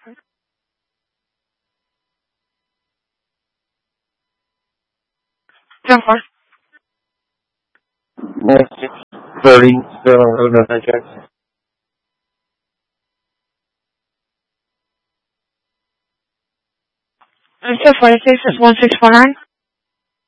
Jennifer. Next, Berlin, hijack. Jennifer, the case is 1649.